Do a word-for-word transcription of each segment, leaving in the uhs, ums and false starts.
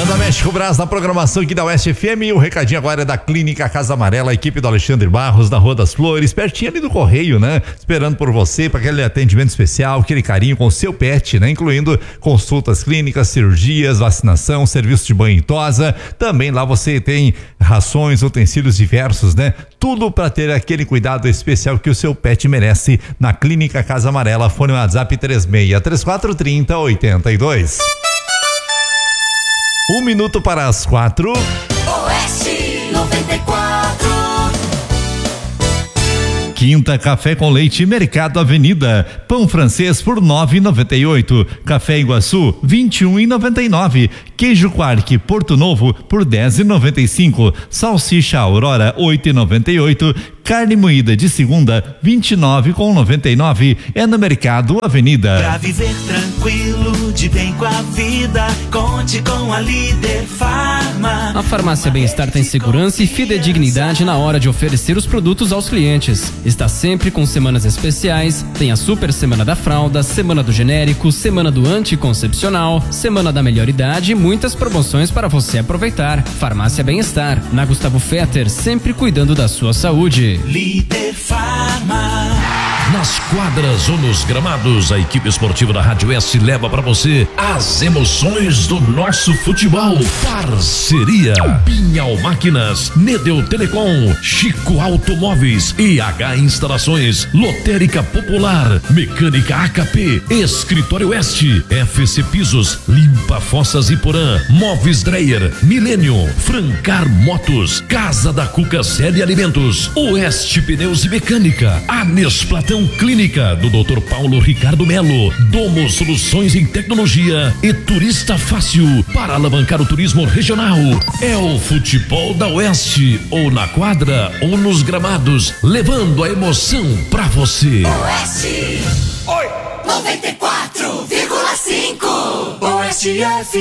Manda México Brás na programação aqui da Oeste F M. E o recadinho agora é da Clínica Casa Amarela, a equipe do Alexandre Barros, da Rua das Flores, pertinho ali do Correio, né? Esperando por você para aquele atendimento especial, aquele carinho com o seu pet, né? Incluindo consultas clínicas, cirurgias, vacinação, serviço de banho e tosa. Também lá você tem rações, utensílios diversos, né? Tudo para ter aquele cuidado especial que o seu pet merece na Clínica Casa Amarela. Fone WhatsApp três seis três quatro três zero oito dois. Um minuto para as quatro. Oeste noventa e quatro. Quinta Café com Leite Mercado Avenida. Pão francês por nove e noventa e oito. Café Iguaçu vinte e um e noventa e nove. Queijo Quark Porto Novo por dez e noventa e cinco. Salsicha Aurora oito e noventa e oito. Carne moída de segunda vinte e nove com noventa e nove. É no Mercado Avenida. Pra viver tranquilo, de bem com a vida, conte com a Líder Farma. A Farmácia Bem-Estar tem segurança e fidedignidade na hora de oferecer os produtos aos clientes. Está sempre com semanas especiais. Tem a Super Semana da Fralda, Semana do Genérico, Semana do Anticoncepcional, Semana da Melhor Idade e muitas promoções para você aproveitar. Farmácia Bem-Estar, na Gustavo Fetter, sempre cuidando da sua saúde. Líder Farma. Nas quadras ou nos gramados, a equipe esportiva da Rádio S leva para você as emoções do nosso futebol. Parceria Pinhal Máquinas, Nedeu Telecom, Chico Automóveis, E H Instalações, Lotérica Popular, Mecânica A K P, Escritório Oeste, F C Pisos, Limpa Fossas e Porã, Móveis Dreyer, Milênio, Francar Motos, Casa da Cuca Série Alimentos, Oeste Pneus e Mecânica, Anes Platão Clínica do doutor Paulo Ricardo Melo, Domo Soluções em Tecnologia e Turista Fácil para alavancar o turismo regional. É o futebol da Oeste, ou na quadra ou nos gramados, levando a emoção pra você. Oeste. Oi. noventa e quatro vírgula cinco. Oeste F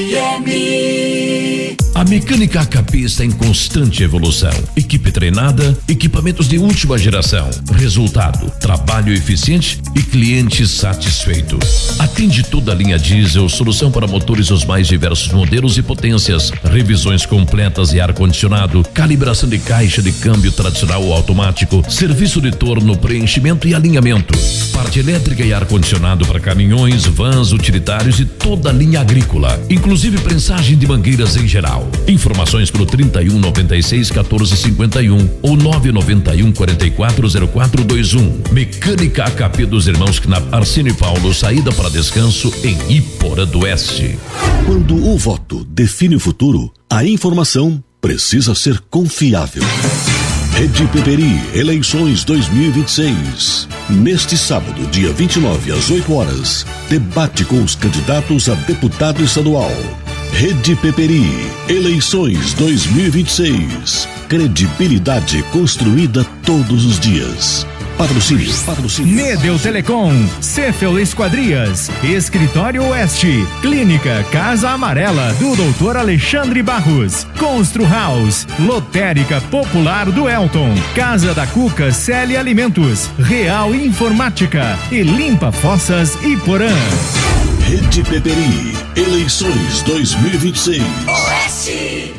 M. A Mecânica A K P está em constante evolução. Equipe treinada, equipamentos de última geração. Resultado, trabalho eficiente e cliente satisfeito. Atende toda a linha diesel, solução para motores os mais diversos modelos e potências, revisões completas e ar-condicionado, calibração de caixa de câmbio tradicional ou automático, serviço de torno, preenchimento e alinhamento, parte elétrica e ar-condicionado para caminhões, vans, utilitários e toda a linha agrícola, inclusive prensagem de mangueiras em geral. Informações pro trinta e um noventa e seis quatorze cinquenta e um ou nove noventa e um quarenta e quatro zero quatro dois um. Mecânica A K P dos irmãos Knapp, Arsênio e Paulo, saída para descanso em Iporã do Oeste. Quando o voto define o futuro, a informação precisa ser confiável. Rede Peperi, eleições dois mil e vinte e seis. Neste sábado, dia vinte e nove, às oito horas, debate com os candidatos a deputado estadual. Rede Peperi, eleições dois mil e vinte e seis. Credibilidade construída todos os dias. Patrocínio, patrocínio. Nedeu Telecom, Cefel Esquadrias, Escritório Oeste, Clínica Casa Amarela do doutor Alexandre Barros, Constru House, Lotérica Popular do Elton, Casa da Cuca Celi Alimentos, Real Informática e Limpa Fossas e Porã. Rede Peperi, eleições dois mil e vinte e seis. Oeste.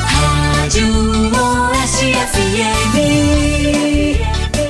Rádio Oeste F M.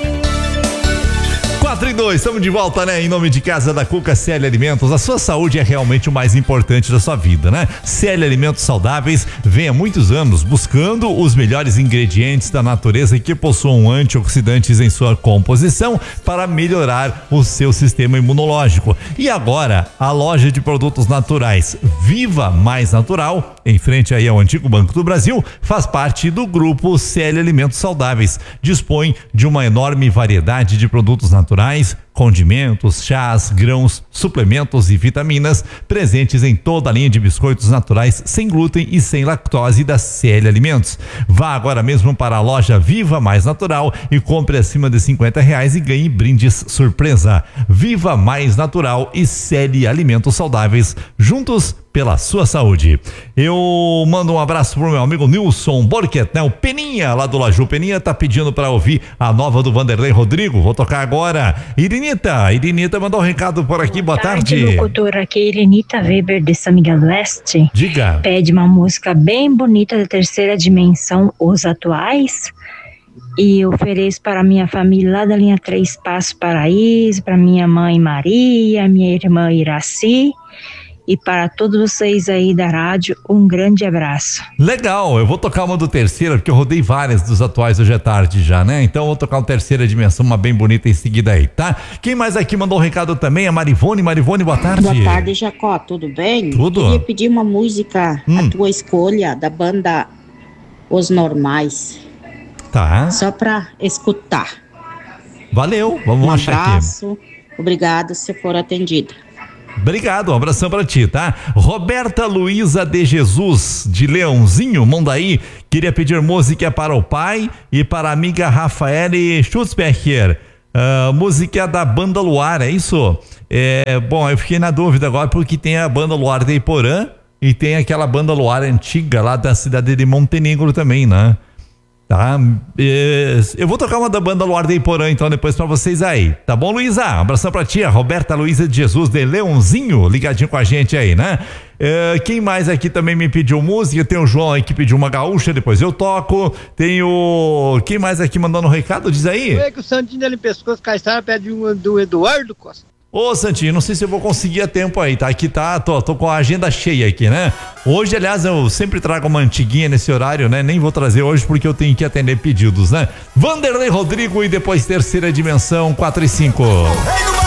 quatro e dois, estamos de volta, né? Em nome de Casa da Cuca Celi Alimentos, a sua saúde é realmente o mais importante da sua vida, né? Celi Alimentos Saudáveis vem há muitos anos buscando os melhores ingredientes da natureza que possuam antioxidantes em sua composição para melhorar o seu sistema imunológico. E agora, a loja de produtos naturais Viva Mais Natural, em frente aí ao antigo Banco do Brasil, faz parte do grupo Celi Alimentos Saudáveis. Dispõe de uma enorme variedade de produtos naturais, condimentos, chás, grãos, suplementos e vitaminas presentes em toda a linha de biscoitos naturais sem glúten e sem lactose da Celi Alimentos. Vá agora mesmo para a loja Viva Mais Natural e compre acima de cinquenta reais e ganhe brindes surpresa. Viva Mais Natural e Celi Alimentos Saudáveis, juntos pela sua saúde. Eu mando um abraço pro meu amigo Nilson Borquet, né? O Peninha lá do Laju. Peninha tá pedindo para ouvir a nova do Vanderlei Rodrigo. Vou tocar agora. Irineu Irenita. Irenita mandou um recado por aqui, boa, boa tarde. tarde, locutora, aqui é Irenita Weber de São Miguel do Oeste. Diga. Pede uma música bem bonita da terceira dimensão, Os Atuais. E ofereço para minha família lá da linha três Passo Paraíso, para minha mãe Maria, minha irmã Iraci. E para todos vocês aí da rádio, um grande abraço. Legal, eu vou tocar uma do terceira, porque eu rodei várias dos atuais hoje à tarde já, né? Então eu vou tocar uma terceira dimensão, uma bem bonita em seguida aí, tá? Quem mais aqui mandou um recado também? A Marivone. Marivone, boa tarde. Boa tarde, Jacó, tudo bem? Tudo. Queria pedir uma música, hum. a tua escolha, da banda Os Normais. Tá. Só pra escutar. Valeu, vamos um achar aqui. Um abraço, obrigado se for atendida. Obrigado, um abração pra ti, tá? Roberta Luiza de Jesus, de Leãozinho, Mondaí, queria pedir música para o pai e para a amiga Rafaele Schutzbecker. Uh, música da Banda Luar, é isso? É, bom, eu fiquei na dúvida agora porque tem a Banda Luar de Iporã e tem aquela Banda Luar antiga lá da cidade de Montenegro também, né? Tá, eu vou tocar uma da Banda Luar de Iporã então depois pra vocês aí, tá bom, Luísa? Um abração pra ti, a Roberta Luiza de Jesus de Leãozinho, ligadinho com a gente aí, né? É, quem mais aqui também me pediu música? Tem o João aí que pediu uma gaúcha, depois eu toco. Tem o... Quem mais aqui mandando um recado? Diz aí. É que o Santinho ali pescoço, Caissara pede um do Eduardo Costa. Ô Santinho, não sei se eu vou conseguir a tempo aí, tá? Aqui tá, tô, tô com a agenda cheia aqui, né? Hoje, aliás, eu sempre trago uma antiguinha nesse horário, né? Nem vou trazer hoje porque eu tenho que atender pedidos, né? Vanderlei Rodrigo e depois terceira dimensão, quatro e cinco.